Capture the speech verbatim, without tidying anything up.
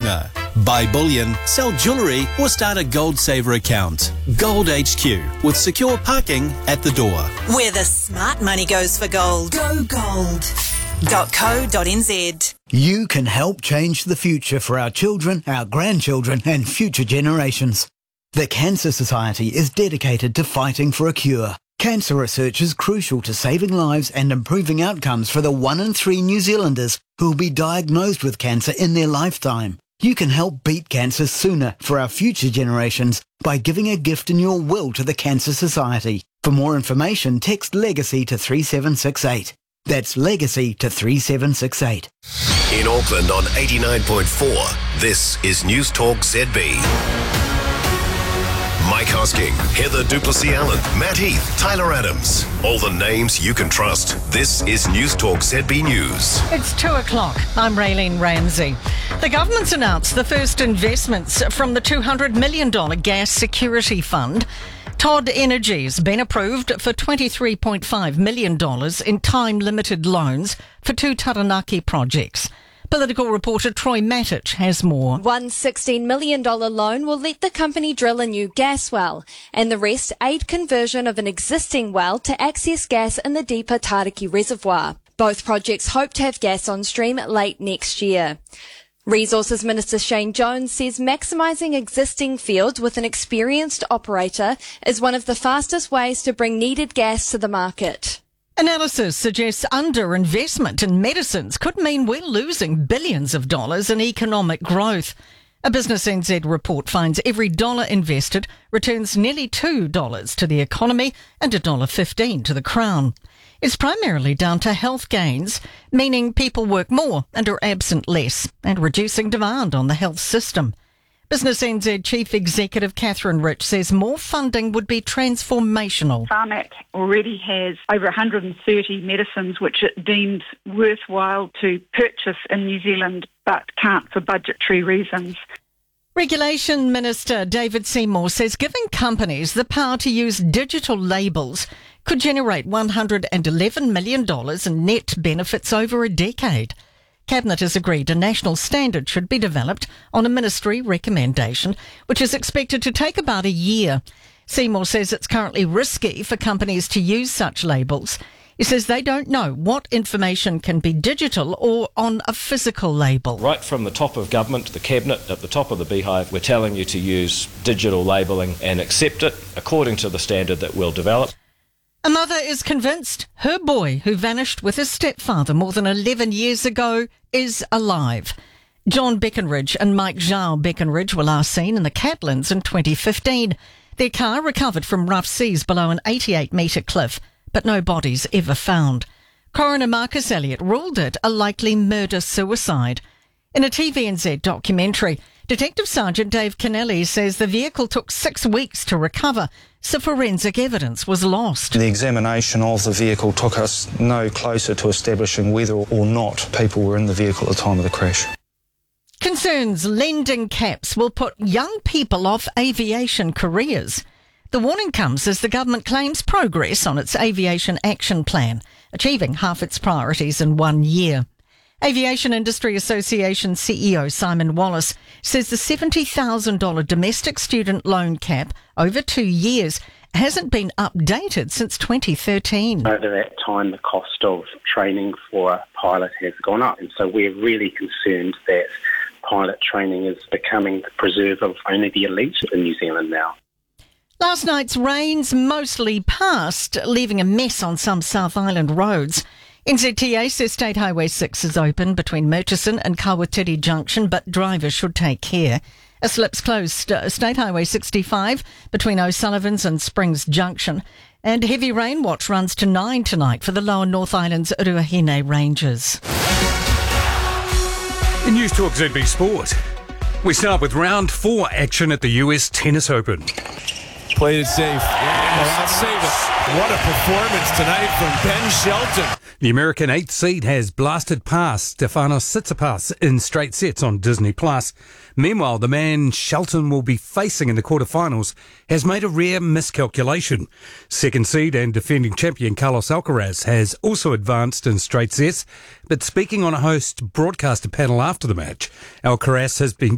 longer. Buy bullion, sell jewellery or start a Gold Saver account. Gold H Q with secure parking at the door. Where the smart money goes for gold. Go gold. .co.nz. You can help change the future for our children, our grandchildren and future generations. The Cancer Society is dedicated to fighting for a cure. Cancer research is crucial to saving lives and improving outcomes for the one in three New Zealanders who will be diagnosed with cancer in their lifetime. You can help beat cancer sooner for our future generations by giving a gift in your will to the Cancer Society. For more information, text LEGACY to three seven six eight. That's LEGACY to three seven six eight. In Auckland on eighty-nine point four, this is News Talk Z B. Mike Hosking, Heather Duplessis-Allen, Matt Heath, Tyler Adams. All the names you can trust. This is News Talk Z B News. It's two o'clock. I'm Raylene Ramsey. The government's announced the first investments from the two hundred million dollars Gas Security Fund. Todd Energy's been approved for twenty-three point five million dollars in time-limited loans for two Taranaki projects. Political reporter Troy Matic has more. One sixteen million dollars loan will let the company drill a new gas well, and the rest aid conversion of an existing well to access gas in the deeper Tariki Reservoir. Both projects hope to have gas on stream late next year. Resources Minister Shane Jones says maximising existing fields with an experienced operator is one of the fastest ways to bring needed gas to the market. Analysis suggests underinvestment in medicines could mean we're losing billions of dollars in economic growth. A Business N Z report finds every dollar invested returns nearly two dollars to the economy and one dollar fifteen to the Crown. It's primarily down to health gains, meaning people work more and are absent less, and reducing demand on the health system. Business N Z Chief Executive Catherine Rich says more funding would be transformational. Pharmac already has over one hundred thirty medicines which it deemed worthwhile to purchase in New Zealand but can't for budgetary reasons. Regulation Minister David Seymour says giving companies the power to use digital labels could generate one hundred eleven million dollars in net benefits over a decade. Cabinet has agreed a national standard should be developed on a ministry recommendation, which is expected to take about a year. Seymour says it's currently risky for companies to use such labels. He says they don't know what information can be digital or on a physical label. Right from the top of government, the Cabinet, at the top of the beehive, we're telling you to use digital labelling and accept it according to the standard that we'll develop. A mother is convinced her boy, who vanished with his stepfather more than eleven years ago, is alive. John Beckenridge and Mike Zhao Beckenridge were last seen in the Catlins in twenty fifteen. Their car recovered from rough seas below an eighty-eight metre cliff, but no bodies ever found. Coroner Marcus Elliott ruled it a likely murder-suicide. In a T V N Z documentary, Detective Sergeant Dave Kennelly says the vehicle took six weeks to recover, so forensic evidence was lost. The examination of the vehicle took us no closer to establishing whether or not people were in the vehicle at the time of the crash. Concerns lending caps will put young people off aviation careers. The warning comes as the government claims progress on its aviation action plan, achieving half its priorities in one year. Aviation Industry Association C E O Simon Wallace says the seventy thousand dollars domestic student loan cap over two years hasn't been updated since twenty thirteen. Over that time, the cost of training for a pilot has gone up, and so we're really concerned that pilot training is becoming the preserve of only the elite in New Zealand now. Last night's rains mostly passed, leaving a mess on some South Island roads. N Z T A says State Highway six is open between Murchison and Kawatiri Junction, but drivers should take care. A slip's closed uh, State Highway sixty-five between O'Sullivan's and Springs Junction. And heavy rain watch runs to nine tonight for the lower North Island's Ruahine Ranges. In News Talk Z B Sport, we start with round four action at the U S Tennis Open. Played it safe. Yeah, save it. What a performance tonight from Ben Shelton. The American eighth seed has blasted past Stefanos Tsitsipas in straight sets on Disney Plus. Meanwhile, the man Shelton will be facing in the quarterfinals has made a rare miscalculation. Second seed and defending champion Carlos Alcaraz has also advanced in straight sets, but speaking on a host broadcaster panel after the match, Alcaraz has been